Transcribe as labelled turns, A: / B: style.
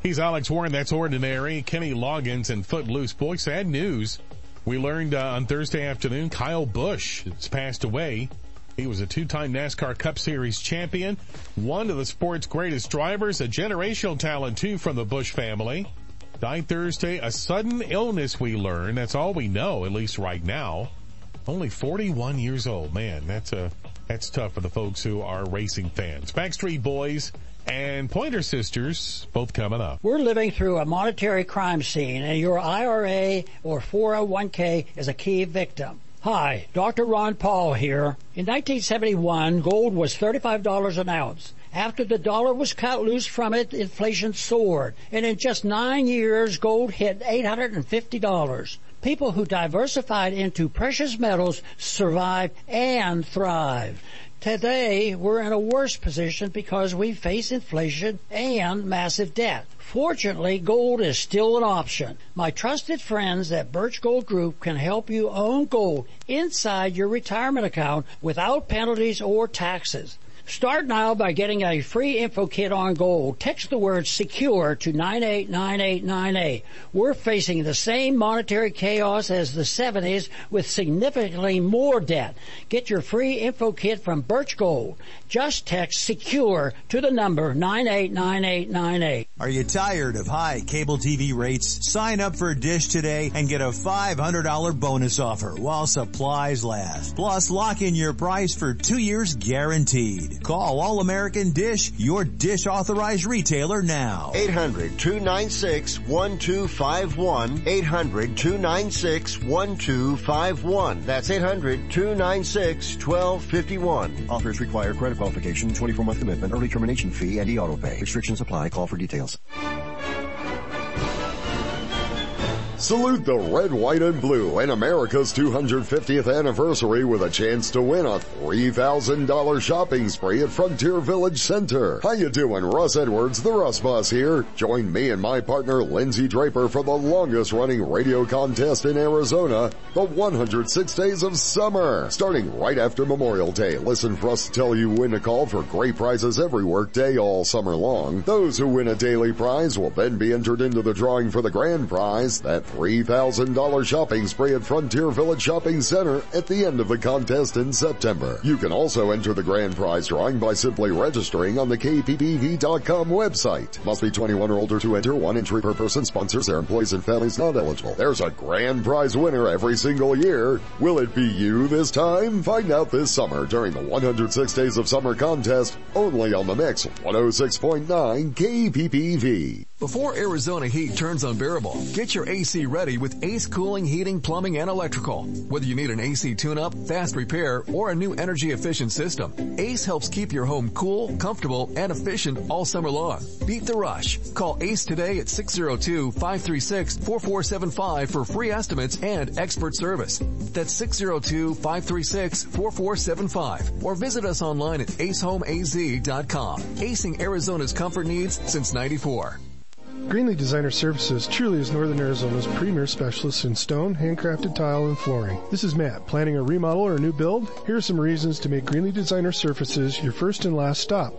A: He's Alex Warren. That's Ordinary. Kenny Loggins and Footloose. Boy, sad news. We learned on Thursday afternoon Kyle Busch has passed away. He was a two-time NASCAR Cup Series champion, one of the sport's greatest drivers, a generational talent, too, from the Busch family. Died Thursday. A sudden illness, we learned. That's all we know, at least right now. Only 41 years old. Man, that's tough for the folks who are racing fans. Backstreet Boys and Pointer Sisters, both coming up.
B: We're living through a monetary crime scene, and your IRA or 401k is a key victim. Hi, Dr. Ron Paul here. In 1971, gold was $35 an ounce. After the dollar was cut loose from it, inflation soared, and in just 9 years, gold hit $850. People who diversified into precious metals survived and thrived. Today, we're in a worse position because we face inflation and massive debt. Fortunately, gold is still an option. My trusted friends at Birch Gold Group can help you own gold inside your retirement account without penalties or taxes. Start now by getting a free info kit on gold. Text the word SECURE to 989898. We're facing the same monetary chaos as the 70s with significantly more debt. Get your free info kit from Birch Gold. Just text SECURE to the number 989898.
C: Are you tired of high cable TV rates? Sign up for Dish today and get a $500 bonus offer while supplies last. Plus, lock in your price for 2 years guaranteed. Call All-American Dish, your Dish authorized retailer now.
D: 800-296-1251. 800-296-1251. That's 800-296-1251. Offers require credit qualification, 24-month commitment, early termination fee, and e-auto pay. Restrictions apply. Call for details.
E: Salute the red, white, and blue and America's 250th anniversary with a chance to win a $3,000 shopping spree at Frontier Village Center. How you doing? Russ Edwards, the Russ Boss here. Join me and my partner Lindsay Draper for the longest running radio contest in Arizona, the 106 Days of Summer. Starting right after Memorial Day, listen for us to tell you when to call for great prizes every work day all summer long. Those who win a daily prize will then be entered into the drawing for the grand prize, that $3,000 shopping spree at Frontier Village Shopping Center at the end of the contest in September. You can also enter the grand prize drawing by simply registering on the kppv.com website. Must be 21 or older to enter. One entry per person. Sponsors, their employees, and families not eligible. There's a grand prize winner every single year. Will it be you this time? Find out this summer during the 106 Days of Summer contest only on the Mix 106.9 KPPV.
F: Before Arizona heat turns unbearable, get your AC ready with Ace Cooling, Heating, Plumbing, and Electrical. Whether you need an AC tune-up, fast repair, or a new energy-efficient system, Ace helps keep your home cool, comfortable, and efficient all summer long. Beat the rush. Call Ace today at 602-536-4475 for free estimates and expert service. That's 602-536-4475. Or visit us online at acehomeaz.com. Acing Arizona's comfort needs since '94.
G: Greenlee Designer Services truly is Northern Arizona's premier specialist in stone, handcrafted tile, and flooring. This is Matt. Planning a remodel or a new build? Here are some reasons to make Greenlee Designer Services your first and last stop.